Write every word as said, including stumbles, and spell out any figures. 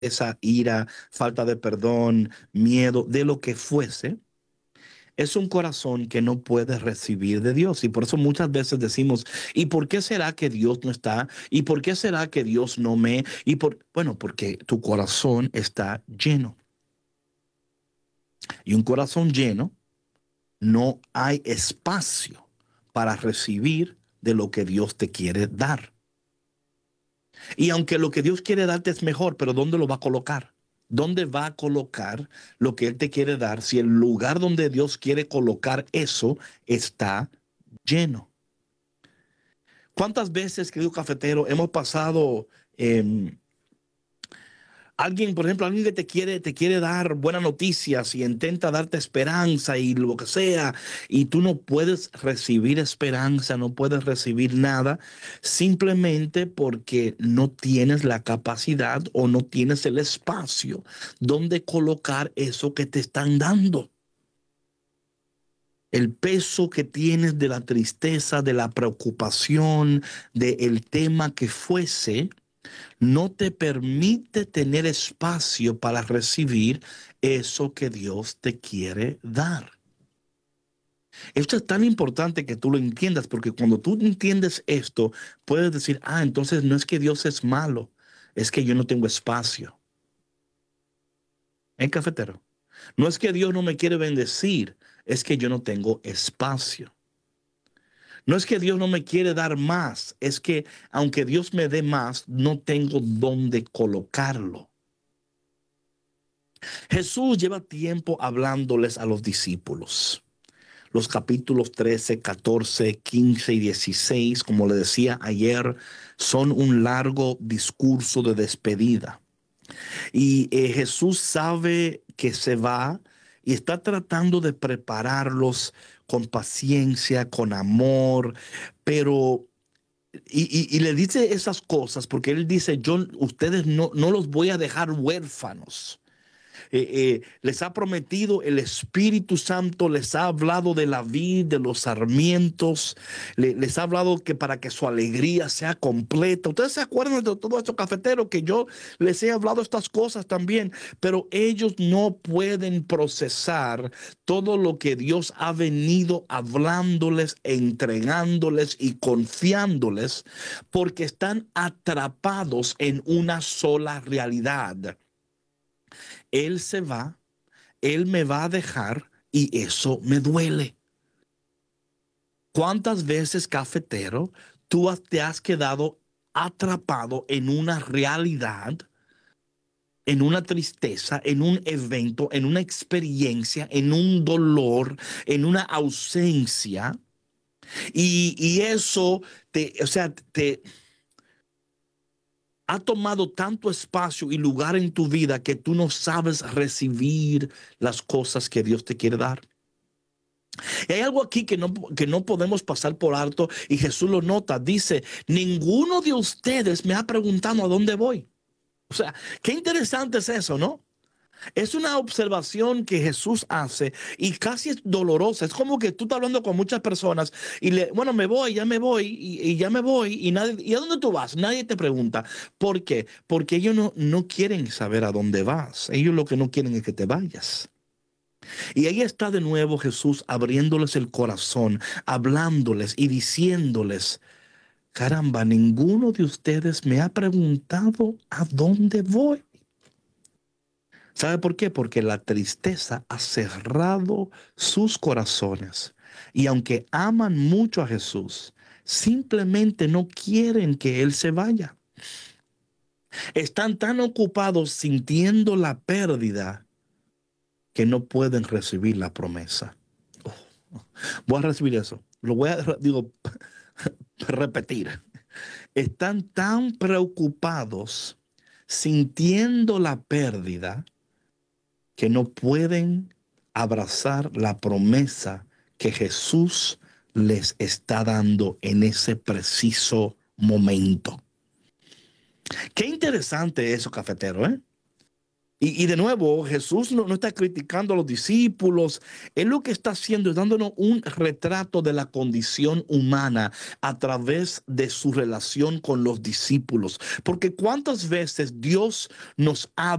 esa ira, falta de perdón, miedo, de lo que fuese, es un corazón que no puede recibir de Dios. Y por eso muchas veces decimos, ¿y por qué será que Dios no está? ¿Y por qué será que Dios no me? Y por, bueno, porque tu corazón está lleno. Y un corazón lleno, no hay espacio para recibir de lo que Dios te quiere dar. Y aunque lo que Dios quiere darte es mejor, pero ¿dónde lo va a colocar? ¿Dónde va a colocar lo que Él te quiere dar si el lugar donde Dios quiere colocar eso está lleno? ¿Cuántas veces, querido cafetero, hemos pasado eh, alguien, por ejemplo, alguien que te quiere, te quiere dar buenas noticias y intenta darte esperanza y lo que sea, y tú no puedes recibir esperanza, no puedes recibir nada, simplemente porque no tienes la capacidad o no tienes el espacio donde colocar eso que te están dando? El peso que tienes de la tristeza, de la preocupación, del tema que fuese, no te permite tener espacio para recibir eso que Dios te quiere dar. Esto es tan importante que tú lo entiendas, porque cuando tú entiendes esto, puedes decir, ah, entonces no es que Dios es malo, es que yo no tengo espacio. En cafetero. No es que Dios no me quiere bendecir, es que yo no tengo espacio. No es que Dios no me quiere dar más, es que aunque Dios me dé más, no tengo dónde colocarlo. Jesús lleva tiempo hablándoles a los discípulos. Los capítulos trece, catorce, quince y dieciséis, como le decía ayer, son un largo discurso de despedida. Y eh, Jesús sabe que se va y está tratando de prepararlos con paciencia, con amor, pero y, y, y le dice esas cosas porque él dice, yo, ustedes no, no los voy a dejar huérfanos. Eh, eh, les ha prometido el Espíritu Santo, les ha hablado de la vid, de los sarmientos, le, les ha hablado que para que su alegría sea completa. Ustedes se acuerdan de todo esto, cafetero, que yo les he hablado estas cosas también, pero ellos no pueden procesar todo lo que Dios ha venido hablándoles, entregándoles y confiándoles, porque están atrapados en una sola realidad. Él se va, Él me va a dejar y eso me duele. ¿Cuántas veces, cafetero, tú te has quedado atrapado en una realidad, en una tristeza, en un evento, en una experiencia, en un dolor, en una ausencia? Y, y eso te, o sea, te ha tomado tanto espacio y lugar en tu vida que tú no sabes recibir las cosas que Dios te quiere dar. Y hay algo aquí que no, que no podemos pasar por alto y Jesús lo nota. Dice, ninguno de ustedes me ha preguntado a dónde voy. O sea, qué interesante es eso, ¿no? Es una observación que Jesús hace y casi es dolorosa. Es como que tú estás hablando con muchas personas y le, bueno, me voy, ya me voy y, y ya me voy y nadie, ¿y a dónde tú vas? Nadie te pregunta. ¿Por qué? Porque ellos no, no quieren saber a dónde vas. Ellos lo que no quieren es que te vayas. Y ahí está de nuevo Jesús abriéndoles el corazón, hablándoles y diciéndoles, caramba, ninguno de ustedes me ha preguntado a dónde voy. ¿Sabe por qué? Porque la tristeza ha cerrado sus corazones. Y aunque aman mucho a Jesús, simplemente no quieren que Él se vaya. Están tan ocupados sintiendo la pérdida que no pueden recibir la promesa. Oh, voy a recibir eso. Lo voy a, digo, repetir. Están tan preocupados sintiendo la pérdida que no pueden abrazar la promesa que Jesús les está dando en ese preciso momento. Qué interesante eso, cafetero, ¿eh? Y, y de nuevo, Jesús no, no está criticando a los discípulos. Él lo que está haciendo es dándonos un retrato de la condición humana a través de su relación con los discípulos. Porque cuántas veces Dios nos habla